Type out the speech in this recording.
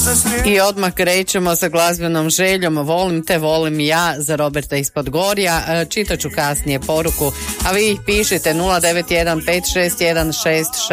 I odmah krećemo sa glazbenom željom Volim te, volim ja za Roberta iz Podgorja. Čitat ću kasnije poruku, a vi ih pišite 091 561 6